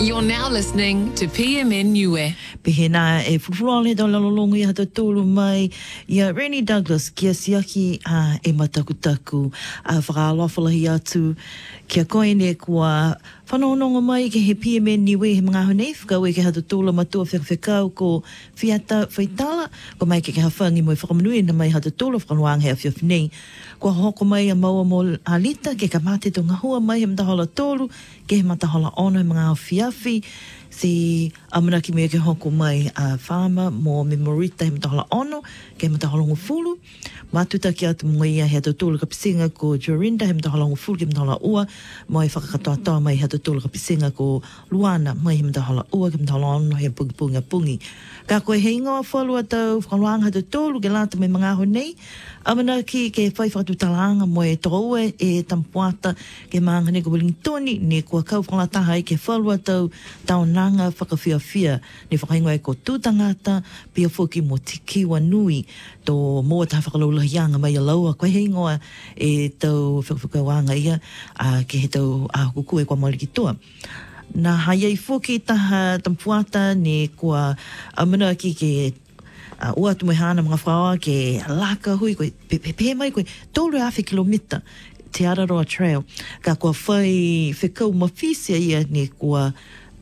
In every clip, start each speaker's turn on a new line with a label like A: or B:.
A: You're now listening to PMN Niue.
B: Pehena e fufuale do lalolongo I hata tolu mai ia Rennie Douglas kia siaki e matakutaku whakaaloafalahi atu kia koene kua whanaononga mai ke he PMN Niue he mga honei whakau e ke hata tolu matua whekawhekau ko whiata whaitala ko mai ke hawhangi mo whakamanui na mai hata tolu whakanuang hea whiawhinei kua hoko mai a maua mo alita ke ka mate to ngahua mai he matahola tolu ke he matahola ono he mga whiawhi si amanaki mea ke hoko mai a whama mo memorita he matahola ono ke he matahola ngufulu matuta ki atu mga ia he atotula ka pisinga ko Jorinda he matahola ngufulu ke matahola ua mo e whakakatoa mai he atotula ka pisinga ko Luana mai he matahola ua ke matahola ono he pungi ka koe he ingoa whalua tau whakaluanga he atotulu ke lata mai mga honei amanaki ke whai whakatutalaanga mo e toue e tampuata ke maanga ne ko Wellingtoni ne kua kau whakalataha ke whalua tau taonanga whakawhiawhia ne whakaingoa e ko tūtangata pia whoki mo tiki wanui tō moa taha whakalaulahianga mai a laua koe he ingoa e tau whakawhakawanga ia ke he tau kukue kwa malikitoa. Na haiai whoki taha tampuata ne kua amanaki ke ua tu mai hana mga whaoa ke laka hui koe pepe mai koe tōru awhi kilomita te Araroa Trail ka kua whai whekau mawhisia ia ne kua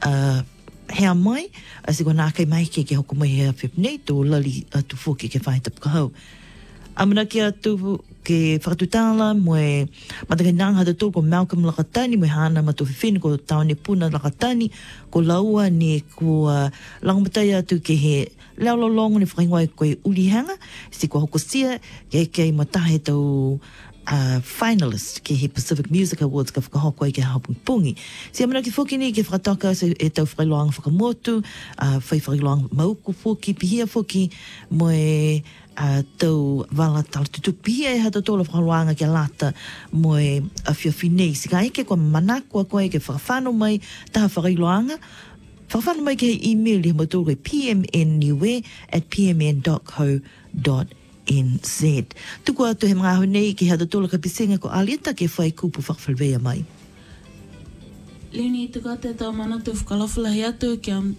B: hea mai asi kua nākai mai ke hoko mai hea whipnei tō lali atu whoki ke whai tapukahau amana ki atu ke whakatutala mo e matakainanga hata tō ko Malcolm Lakatani mo e hana matu whiwhini ko taone puna Lakatani ko laua ne kua langamatai atu ke he laulolongo ni whakaingoa koe ulihanga si kua hokosia kei matahe tau finalist ke he Pacific Music Awards ka whakahoko i ke hapungi. Si amana ki whoki ni ke whakatoka e tau whakailoanga whakamotu, whakailoanga mauku whoki, pihia whoki, mo e tau wala tala tutu pihia e hata tōla whakailoanga ke lata mo e a whiawhinei. Si ka eke kua manakua koe ke whakawhano mai taha whakailoanga, whakawhano mai ke email i matōra pmnniue@pmn.co.nz. Tuku atu he mga honei ki hata tōla ka pisinga ko Alita ke whai kupu whakawhalwea mai.
C: Leonie, tuku atu tau manatu whakalawhalahi atu ki am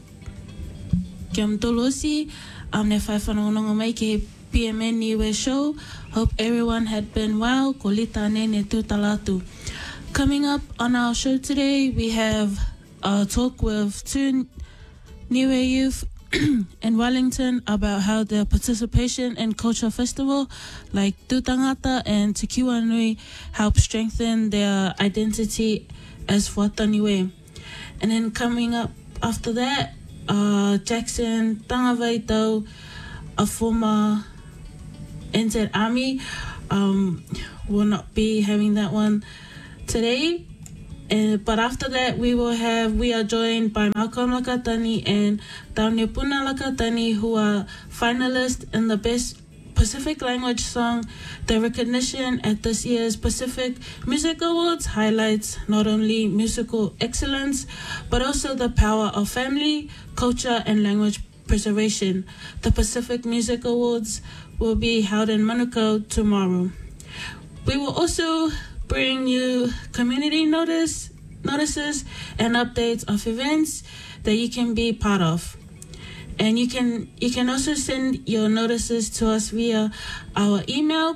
C: tolosi ne whai whanonga mai ki he PMN Niue show. Hope everyone had been well. Ko lita ne tūtalatu. Coming up on our show today, we have a talk with two Niue youth in Wellington about how their participation in culture festival like Tūtangata and Te Kiwanui help strengthen their identity as Whata Niue. And then coming up after that, Jackson Tangavaitau, a former NZ Army, will not be having that one today. But after that, we are joined by Malcolm Lakatani and Taone Puna Lakatani, who are finalists in the Best Pacific Language Song. The recognition at this year's Pacific Music Awards highlights not only musical excellence, but also the power of family, culture, and language preservation. The Pacific Music Awards will be held in Manukau tomorrow. We will also bring you community notices and updates of events that you can be part of. And you can also send your notices to us via our email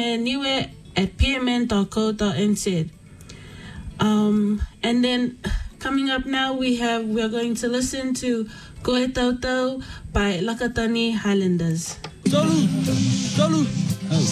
C: pmnniue@pmn.co.nz. And then coming up now we are going to listen to Koe Tautau by Lakatani Highlanders.
D: Tolu.